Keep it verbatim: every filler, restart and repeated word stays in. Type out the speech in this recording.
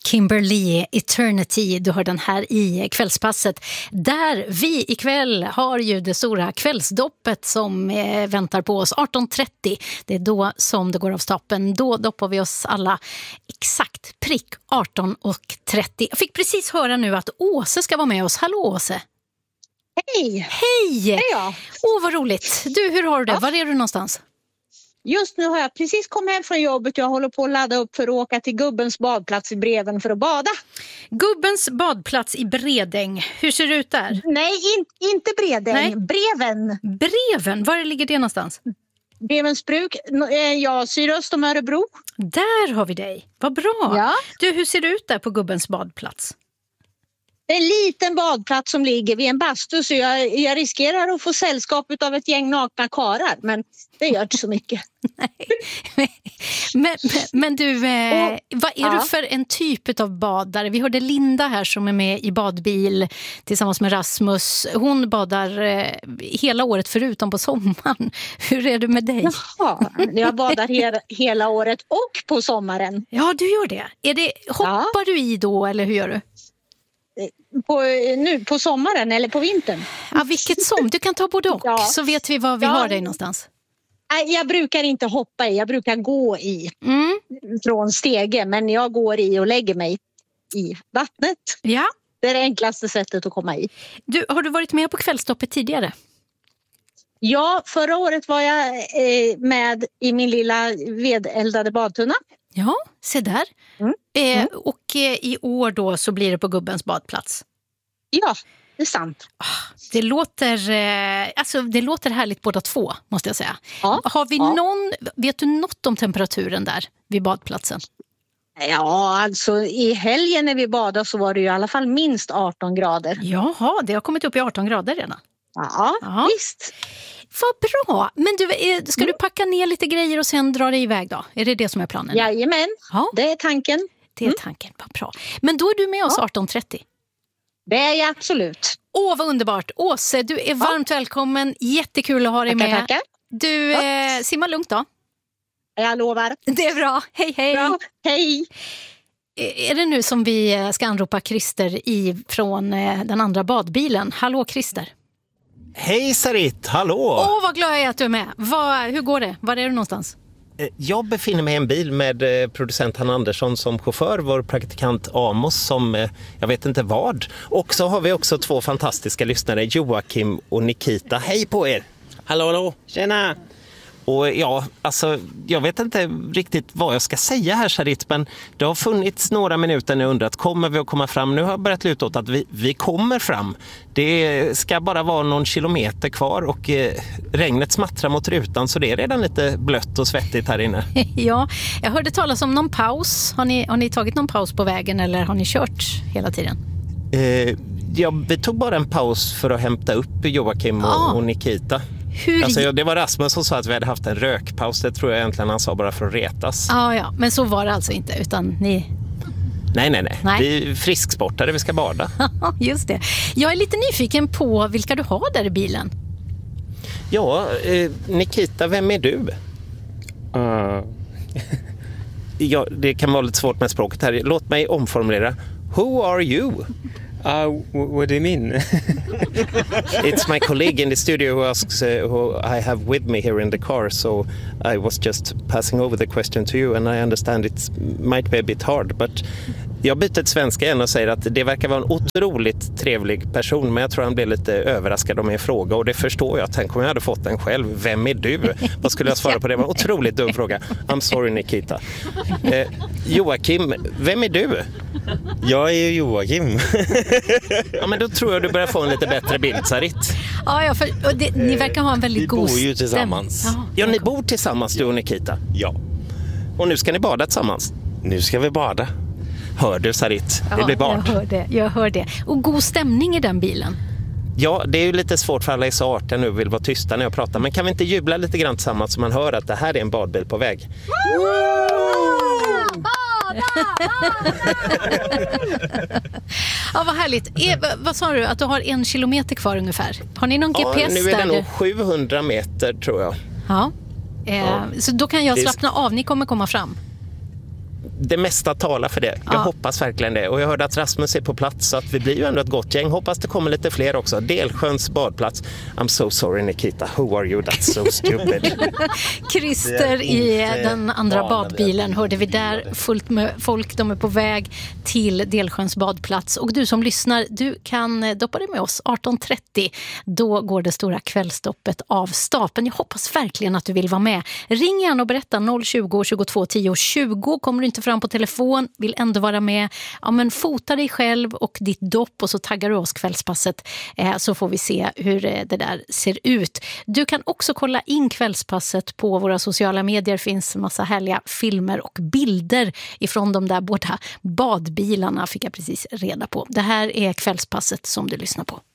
Kimberly Eternity, du hör den här i kvällspasset där vi ikväll har ju det stora kvällsdoppet som eh, väntar på oss arton trettio. Det är då som det går av stapeln. Då doppar vi oss alla exakt prick arton trettio. Jag fick precis höra nu att Åse ska vara med oss. Hallå Åse! Hej! Hej! Hej ja. Åh, vad roligt. Du, hur har du det? Ja. Var är du någonstans? Just nu har jag precis kommit hem från jobbet. Jag håller på att ladda upp för att åka till Gubbens badplats i Breven för att bada. Gubbens badplats i Bredäng. Hur ser det ut där? Nej, in, inte Bredäng. Nej. Breven. Breven? Var ligger det någonstans? Brevens bruk. Jag sydöst om Örebro. Där har vi dig. Vad bra. Ja. Du, hur ser det ut där på Gubbens badplats? Det är en liten badplats som ligger vid en bastu, så jag, jag riskerar att få sällskap av ett gäng nakna karar, men det gör inte så mycket. Nej. Men, men, men du, eh, Och, vad är ja. du för en typ av badare? Vi hörde Linda här som är med i badbil tillsammans med Rasmus. Hon badar eh, hela året förutom på sommaren. Hur är det med dig? Jaha, jag badar he- hela året och på sommaren. Ja, du gör det. Är det hoppar Ja. du i då eller hur gör du? På, nu, på sommaren eller på vintern? Ja, vilket som. Du kan ta både och, Ja. så vet vi var vi Ja. har dig någonstans. Nej, jag brukar inte hoppa i, jag brukar gå i Mm. från stege, men jag går i och lägger mig i vattnet. Ja. Det är det enklaste sättet att komma i. Du, har du varit med på kvällstoppet tidigare? Ja, förra året var jag eh, med i min lilla vedeldade badtunna. Ja, se där. Mm. Eh, Mm. och eh, i år då så blir det på Gubbens badplats. Ja, det är sant. Det låter, eh, alltså, det låter härligt båda två, måste jag säga. Ja. Har vi Ja. någon, vet du något om temperaturen där vid badplatsen? Ja, alltså i helgen när vi badade så var det ju i alla fall minst arton grader. Jaha, det har kommit upp i arton grader redan. Ja, Ja. visst. Vad bra! Men du, eh, ska Mm. du packa ner lite grejer och sen dra dig iväg då? Är det det som är planen? Jajamän, Ja, det är tanken. det är tanken. Vad bra. Men då är du med oss Ja. arton trettio. Det är jag absolut. Åh, vad underbart. Åse, du är varmt välkommen. Jättekul att ha dig Tackar, med. tackar. Du, eh, simma lugnt då. Jag lovar. Det är bra. Hej, hej. Bra. Hej. Är det nu som vi ska anropa Christer i, från eh, den andra badbilen? Hallå Christer. Hej Sarit, hallå! Åh, vad glad jag är att du är med. Vad, hur går det? Var är du någonstans? Eh, Jag befinner mig i en bil med eh, producent Hanna Andersson som chaufför, vår praktikant Amos som eh, jag vet inte vad. Och så har vi också två fantastiska lyssnare, Joakim och Nikita. Hej på er! Hallå, hallå. Tjena! Och ja, alltså jag vet inte riktigt vad jag ska säga här Sarit, men det har funnits några minuter när jag undrat, kommer vi att komma fram? Nu har jag börjat luta åt att vi, vi kommer fram. Det ska bara vara någon kilometer kvar och eh, regnet smattrar mot rutan så det är redan lite blött och svettigt här inne. Ja, jag hörde talas om någon paus. Har ni, har ni tagit någon paus på vägen eller har ni kört hela tiden? Eh, ja, vi tog bara en paus för att hämta upp Joakim och, Ah. och Nikita. Hur... Alltså, ja, det var Rasmus som sa att vi hade haft en rökpaus. Det tror jag egentligen han sa bara för att retas. Ja, ja, men så var det alltså inte, utan ni... Nej, nej, nej. Nej. Vi är frisksportare, vi ska bada. Just det. Jag är lite nyfiken på vilka du har där i bilen. Ja, eh, Nikita, vem är du? Uh, Ja, det kan vara lite svårt med språket här. Låt mig omformulera. Who are you? uh, what do you mean? It's my colleague in the studio who asks uh, who I have with me here in the car, so I was just passing over the question to you and I understand it might be a bit hard, but jag byter till svenska igen och säger att det verkar vara en otroligt trevlig person, men jag tror han blev lite överraskad om min fråga och det förstår jag. Tänk om jag hade fått den själv. Vem är du? Vad skulle jag svara på det? Det var en otroligt dum fråga. I'm sorry Nikita. Eh, Joakim, vem är du? Jag är Joakim. Ja, men då tror jag du börjar få en lite bättre bild, Sarit. Ja, ja, för och det, ni verkar ha en väldigt Vi god bor ju stäm- tillsammans. Ja. Ja, ni bor tillsammans, du och Nikita. Ja, Och nu ska ni bada tillsammans. nu ska vi bada. Hör du, Sarit? Det Ja, blir bad. jag hör det, jag hör det. Och god stämning i den bilen. Ja, det är ju lite svårt för alla i så artiga nu vill vara tysta när jag pratar. Men kan vi inte jubla lite grann tillsammans så man hör att det här är en badbil på väg? Ja, vad härligt. E, vad sa du? Att du har en kilometer kvar ungefär. Har ni någon Ja, G P S nu är det där? nog sjuhundra meter tror jag. Ja. Eh, Ja. Så då kan jag Det är- slappna av. Ni kommer komma fram. det mesta talar för det. Jag Ja. hoppas verkligen det. Och jag hörde att Rasmus är på plats, så att vi blir ju ändå ett gott gäng. Hoppas det kommer lite fler också. Delsjöns badplats. I'm so sorry Nikita. Who are you? That's so stupid. Christer i den andra badbilen hörde vi där, fullt med folk. De är på väg till Delsjöns badplats. Och du som lyssnar, du kan doppa dig med oss arton trettio. Då går det stora kvällsstoppet av stapeln. Jag hoppas verkligen att du vill vara med. Ring gärna och berätta noll tjugo, tjugotvå, tio, tjugo. Kommer du inte fram på telefon, vill ändå vara med. Ja, men fota dig själv och ditt dopp och så taggar du oss kvällspasset, eh, så får vi se hur eh, det där ser ut. Du kan också kolla in kvällspasset på våra sociala medier. Finns en massa härliga filmer och bilder ifrån de där båda badbilarna, fick jag precis reda på. Det här är kvällspasset som du lyssnar på.